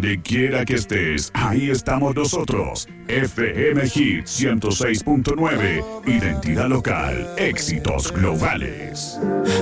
Donde quiera que estés, ahí estamos nosotros. FM Hit 106.9, identidad local, éxitos globales.